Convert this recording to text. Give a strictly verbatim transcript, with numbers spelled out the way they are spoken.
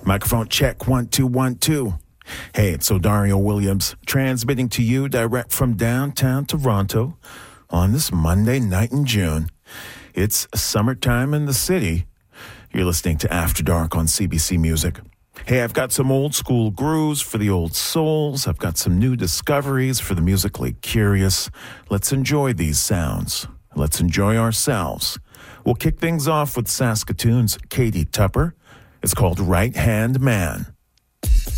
Microphone check, one, two, one, two. Hey, it's Odario Williams, transmitting to you direct from downtown Toronto on this Monday night in June. It's summertime in the city. You're listening to After Dark on C B C Music. Hey, I've got some old school grooves for the old souls. I've got some new discoveries for the musically curious. Let's enjoy these sounds. Let's enjoy ourselves. We'll kick things off with Saskatoon's Katie Tupper. It's called Right Hand Man.